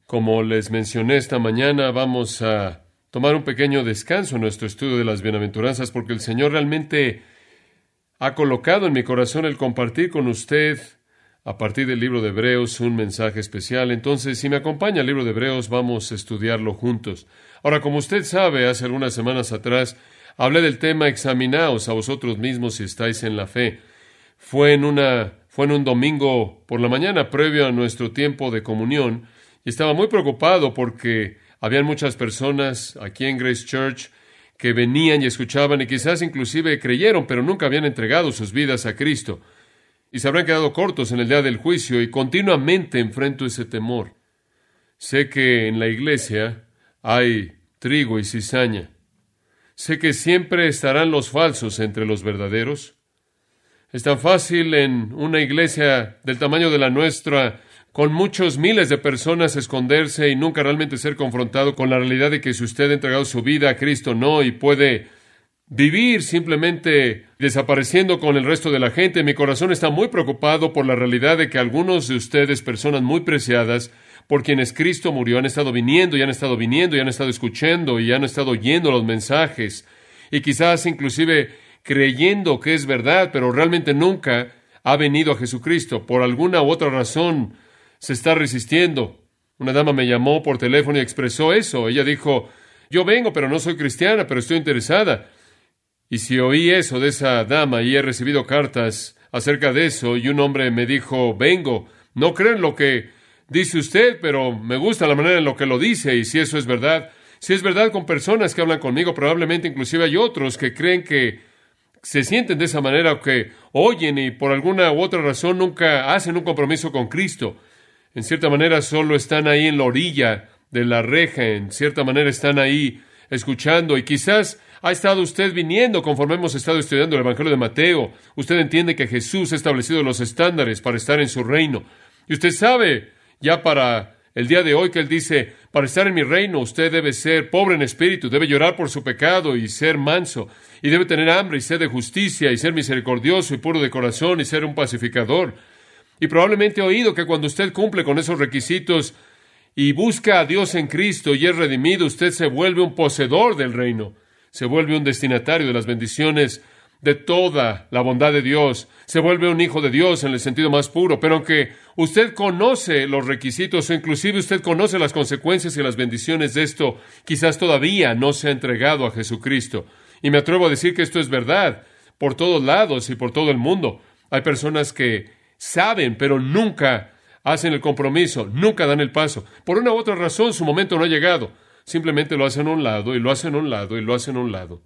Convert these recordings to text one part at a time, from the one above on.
Como les mencioné esta mañana, vamos a tomar un pequeño descanso en nuestro estudio de las bienaventuranzas, porque el Señor realmente ha colocado en mi corazón el compartir con usted, a partir del libro de Hebreos, un mensaje especial. Entonces, si me acompaña al libro de Hebreos, vamos a estudiarlo juntos. Ahora, como usted sabe, hace algunas semanas atrás, hablé del tema examinaos a vosotros mismos si estáis en la fe. Fue en un domingo por la mañana, previo a nuestro tiempo de comunión, y estaba muy preocupado porque habían muchas personas aquí en Grace Church que venían y escuchaban y quizás inclusive creyeron, pero nunca habían entregado sus vidas a Cristo. Y se habrán quedado cortos en el día del juicio, y continuamente enfrento ese temor. Sé que en la iglesia hay trigo y cizaña. Sé que siempre estarán los falsos entre los verdaderos. Es tan fácil en una iglesia del tamaño de la nuestra, con muchos miles de personas, esconderse y nunca realmente ser confrontado con la realidad de que si usted ha entregado su vida a Cristo, no, y puede vivir simplemente desapareciendo con el resto de la gente. Mi corazón está muy preocupado por la realidad de que algunos de ustedes, personas muy preciadas, por quienes Cristo murió, han estado viniendo y han estado viniendo y han estado escuchando y han estado oyendo los mensajes y quizás inclusive creyendo que es verdad, pero realmente nunca ha venido a Jesucristo. Por alguna u otra razón se está resistiendo. Una dama me llamó por teléfono y expresó eso. Ella dijo, yo vengo, pero no soy cristiana, pero estoy interesada. Y si oí eso de esa dama y he recibido cartas acerca de eso, y un hombre me dijo, vengo, no creo en lo que dice usted, pero me gusta la manera en lo que lo dice, y si eso es verdad, si es verdad con personas que hablan conmigo, probablemente inclusive hay otros que creen que se sienten de esa manera, o que oyen y por alguna u otra razón nunca hacen un compromiso con Cristo. En cierta manera solo están ahí en la orilla de la reja, en cierta manera están ahí escuchando, y quizás ha estado usted viniendo conforme hemos estado estudiando el Evangelio de Mateo. Usted entiende que Jesús ha establecido los estándares para estar en su reino. Y usted sabe ya para el día de hoy que Él dice, para estar en mi reino usted debe ser pobre en espíritu, debe llorar por su pecado y ser manso, y debe tener hambre y sed de justicia, y ser misericordioso y puro de corazón, y ser un pacificador. Y probablemente ha oído que cuando usted cumple con esos requisitos y busca a Dios en Cristo y es redimido, usted se vuelve un poseedor del reino. Se vuelve un destinatario de las bendiciones de toda la bondad de Dios. Se vuelve un hijo de Dios en el sentido más puro. Pero aunque usted conoce los requisitos o inclusive usted conoce las consecuencias y las bendiciones de esto, quizás todavía no se ha entregado a Jesucristo. Y me atrevo a decir que esto es verdad por todos lados y por todo el mundo. Hay personas que saben, pero nunca hacen el compromiso, nunca dan el paso. Por una u otra razón, su momento no ha llegado. Simplemente lo hacen a un lado, y lo hacen a un lado, y lo hacen a un lado.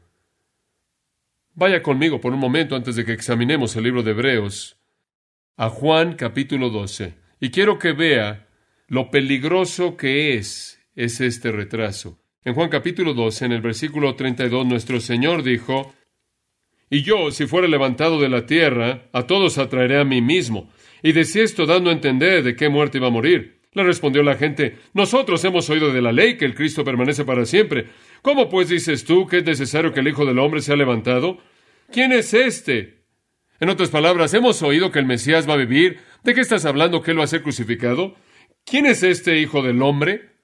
Vaya conmigo por un momento antes de que examinemos el libro de Hebreos a Juan capítulo 12. Y quiero que vea lo peligroso que es este retraso. En Juan capítulo 12, en el versículo 32, nuestro Señor dijo, y yo, si fuera levantado de la tierra, a todos atraeré a mí mismo. Y decía esto dando a entender de qué muerte iba a morir. Le respondió la gente, nosotros hemos oído de la ley que el Cristo permanece para siempre. ¿Cómo pues dices tú que es necesario que el Hijo del Hombre sea levantado? ¿Quién es este? En otras palabras, hemos oído que el Mesías va a vivir. ¿De qué estás hablando, que Él va a ser crucificado? ¿Quién es este Hijo del Hombre?